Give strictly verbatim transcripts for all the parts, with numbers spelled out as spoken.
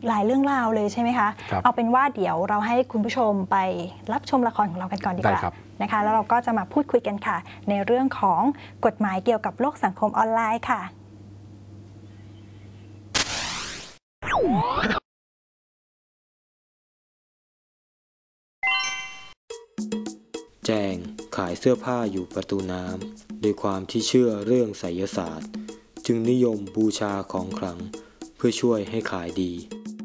หลายเรื่องราวเลยใช่ไหมคะเอาเป็นว่าเดี๋ยวเราให้คุณผู้ชมไปรับชมละครของเรากันก่อนดีกว่านะคะแล้วเราก็จะมาพูดคุยกันค่ะในเรื่องของกฎหมายเกี่ยวกับโลกสังคมออนไลน์ค่ะแจงขายเสื้อผ้าอยู่ประตูน้ำโดยความที่เชื่อเรื่องไสยศาสตร์จึงนิยมบูชาของขลังเพื่อช่วยให้ขายดี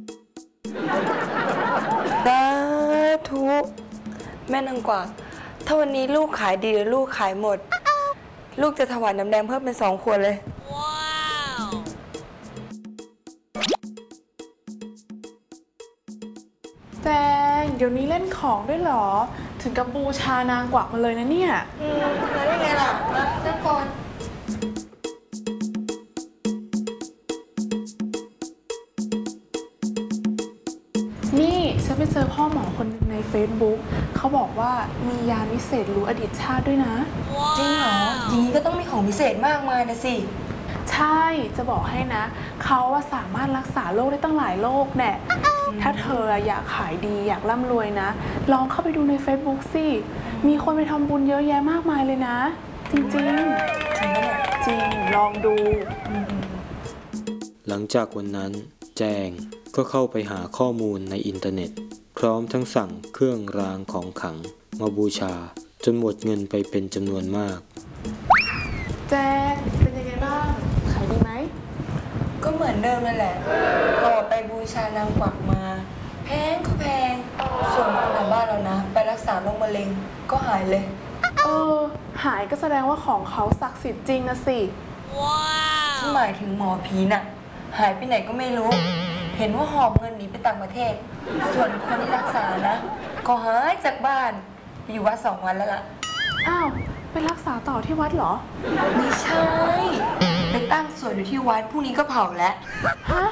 สาธุแม่นางกว่าถ้าวันนี้ลูกขายดีหรือลูกขายหมดลูกจะถวายน้ำแดงเพิ่มเป็นสองขวดเลยว้าวแจงเดี๋ยวนี้เล่นของด้วยเหรอถึงกับบูชานางกวักมาเลยนะเนี่ยอืมแล้วได้ไงล่ะมานั่งก่อนนี่ฉันไปเจอพ่อหมอคนหนึ่งใน Facebook เขาบอกว่ามียาวิเศษรู้อดีตชาติด้วยนะจริงเหรออย่างนี้ก็ต้องมีของพิเศษมากมายนะสิใช่จะบอกให้นะเขาว่าสามารถรักษาโรคได้ตั้งหลายโรคแน่ถ้าเธออยากขายดีอยากร่ำรวยนะลองเข้าไปดูใน Facebook สิมีคนไปทำบุญเยอะแยะมากมายเลยนะจริงๆจริงจริงลองดูหลังจากวันนั้นแจงก็เข้าไปหาข้อมูลในอินเทอร์เน็ตพร้อมทั้งสั่งเครื่องรางของขลังมาบูชาจนหมดเงินไปเป็นจำนวนมากแจงเป็นยังไงบ้างขายดีไหมก็เหมือนเดิมนั่นแหละเราไปบูชานางกวักมาแพงก็แพงส่วนคนในบ้านเรานะไปรักษาโรคมะเร็งก็หายเลยเออหายก็แสดงว่าของเขาศักดิ์สิทธิ์จริงนะสิว้าวฉันหมายถึงหมอผีน่ะหายไปไหนก็ไม่รู้เห็นว่าหอบเงินหนีไปต่างประเทศส่วนคนที่รักษานะก็หายจากบ้านไปอยู่วัดสองวันแล้วล่ะอ้าวไปรักษาต่อที่วัดเหรอไม่ใช่ไปตั้งสวดอยู่ที่วัดพรุ่งนี้ก็เผาแล้วฮะ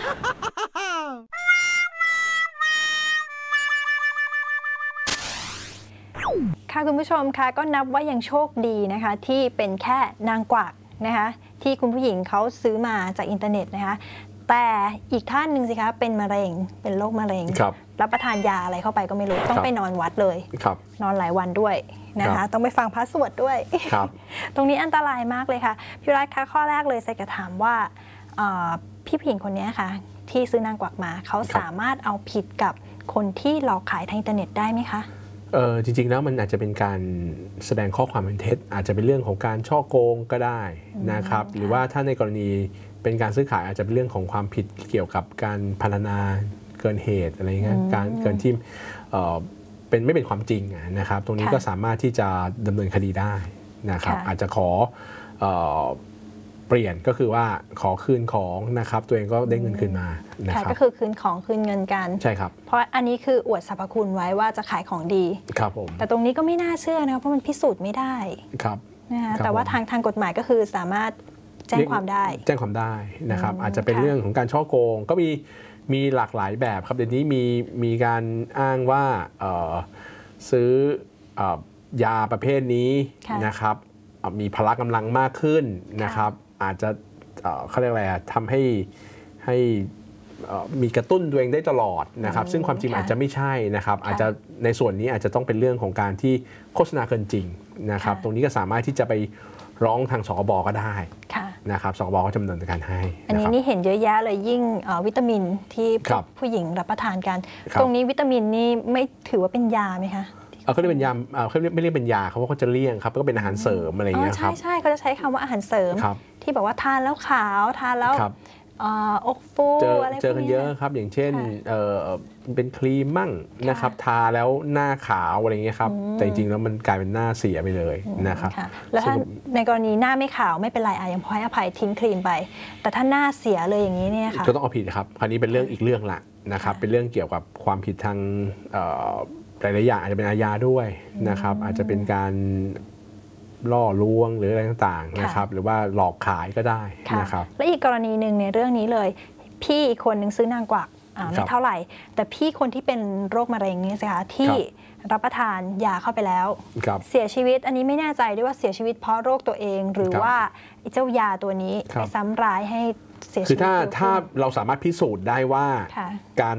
ค่ะคุณผู้ชมค่ะก็นับว่ายังโชคดีนะคะที่เป็นแค่นางกวักนะคะที่คุณผู้หญิงเขาซื้อมาจากอินเทอร์เน็ตนะคะแต่อีกท่านหนึ่งสิคะเป็นมะเร็งเป็นโรคมะเร็งรับรับประทานยาอะไรเข้าไปก็ไม่รู้ต้องไปนอนวัดเลยนอนหลายวันด้วยนะคะต้องไปฟังพระสวดด้วยตรงนี้อันตรายมากเลยค่ะพี่รัฐคะข้อแรกเลยใส่กระถามว่าพี่ผู้หญิงคนนี้ค่ะที่ซื้อนางกวักมาเขาสามารถเอาผิดกับคนที่หลอกขายทางอินเทอร์เน็ตได้ไหมคะเออจริงๆแล้วมันอาจจะเป็นการแสดงข้อความเป็นเท็จอาจจะเป็นเรื่องของการช่อโกงก็ได้นะครับหรือว่าถ้าในกรณีเป็นการซื้อขายอาจจะเป็นเรื่องของความผิดเกี่ยวกับการพรรณนาเกินเหตุอะไรเงี้ยการเกินที่เป็นไม่เป็นความจริงนะครับตรงนี้ก็สามารถที่จะดำเนินคดีได้นะครับอาจจะขอเปลี่ยนก็คือว่าขอคืนของนะครับตัวเองก็ได้เงินคืนมานะครับก็คือคืนของคืนเงินกันใช่ครับเพราะอันนี้คืออวดสรรพคุณไว้ว่าจะขายของดีครับผมแต่ตรงนี้ก็ไม่น่าเชื่อนะเพราะมันพิสูจน์ไม่ได้ครับนะคะแต่ว่าทางทางกฎหมายก็คือสามารถแจ้งความได้แจ้งความได้นะครับอาจจะเป็นเรื่องของการช่อโกงก็มีมีหลากหลายแบบครับเดี๋ยวนี้มีมีการอ้างว่าซื้อยาประเภทนี้นะครับมีพละกำลังมากขึ้นนะครับอาจจะเขาเรียกอะไรทำให้ให้มีกระตุ้นตัวเองได้ตลอดนะครับซึ่งความจริงอาจจะไม่ใช่นะครับอาจจะในส่วนนี้อาจจะต้องเป็นเรื่องของการที่โฆษณาเกินจริงนะครับตรงนี้ก็สามารถที่จะไปร้องทางสคบก็ได้นะครับสคบก็จะดำเนินการให้อันนี้นี่เห็นเยอะแยะเลยยิ่งวิตามินที่ผู้หญิงรับประทานกันตรงนี้วิตามินนี่ไม่ถือว่าเป็นยาไหมคะเขาเรียกเป็นยาเขาไม่เรียกเป็นยาเขาว่าเขาจะเลี่ยงครับก็เป็นอาหารเสริมอะไรอย่างเงี้ยครับใช่ใช่เขาจะใช้คำว่าอาหารเสริมที่บอกว่าทานแล้วขาวทานแล้วอกฟูอะไรพวกนี้เจอกันเยอะครับอย่างเช่นเป็นครีมมั่งนะครับทาแล้วหน้าขาวอะไรเงี้ยครับแต่จริงๆแล้วมันกลายเป็นหน้าเสียไปเลยนะครับแล้วถ้าในกรณีหน้าไม่ขาวไม่เป็นไรยังพอให้อภัยทิ้งครีมไปแต่ถ้าหน้าเสียเลยอย่างนี้เนี่ยค่ะก็ต้องเอาผิดครับคราวนี้เป็นเรื่องอีกเรื่องละนะครับเป็นเรื่องเกี่ยวกับความผิดทางหลายๆอย่างอาจจะเป็นอาญาด้วยนะครับอาจจะเป็นการล่อลวงหรืออะไรต่างๆนะครับหรือว่าหลอกขายก็ได้นะครับและอีกกรณีหนึ่งในเรื่องนี้เลยพี่อีกคนหนึ่งซื้อนางกวักไม่เท่าไหร่แต่พี่คนที่เป็นโรคมะเร็งนี่สิคะที่รับประทานยาเข้าไปแล้วเสียชีวิตอันนี้ไม่แน่ใจด้วยว่าเสียชีวิตเพราะโรคตัวเองหรือว่าเจ้ายาตัวนี้ไปซ้ำร้ายให้เสียชีวิตคือถ้าถ้าเราสามารถพิสูจน์ได้ว่าการ